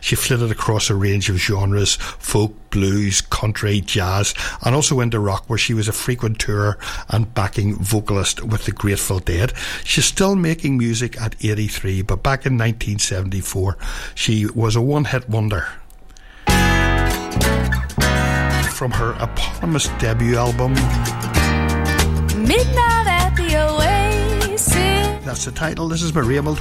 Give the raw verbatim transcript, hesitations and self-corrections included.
She flitted across a range of genres: folk, blues, country, jazz, and also into rock, where she was a frequent tour and backing vocalist with the Grateful Dead. She's still making music at eighty-three, but back in nineteen seventy-four she was a one-hit wonder. From her eponymous debut album, Midnight at the Oasis. that's the title. This is Maria Mulder.